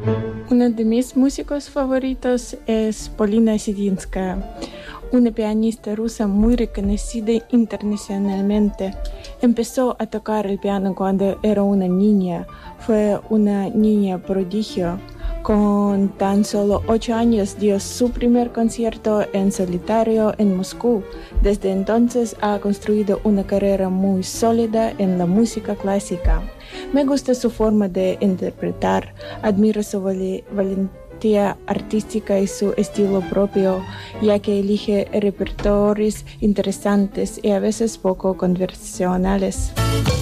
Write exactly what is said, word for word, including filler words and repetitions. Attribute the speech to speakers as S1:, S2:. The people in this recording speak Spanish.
S1: Uno de mis músicos favoritos es Polina Sidinskaya, una pianista rusa muy reconocida internacionalmente. Empezó a tocar el piano cuando era una niña. Fue una niña prodigio. Con tan solo ocho años dio su primer concierto en solitario en Moscú. Desde entonces ha construido una carrera muy sólida en la música clásica. Me gusta su forma de interpretar, admiro su val- valentía artística y su estilo propio, ya que elige repertorios interesantes y a veces poco convencionales.